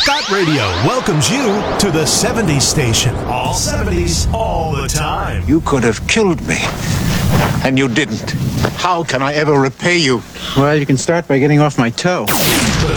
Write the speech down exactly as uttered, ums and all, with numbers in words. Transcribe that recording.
Scott Radio welcomes you to the seventies station. All seventies, all the time. You could have killed me, and you didn't. How can I ever repay you? Well, you can start by getting off my toe. The